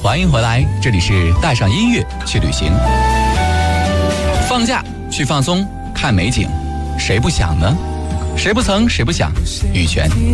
欢迎回来，这里是带上音乐去旅行。放假去放松看美景，谁不想呢？谁不曾谁不想？羽泉。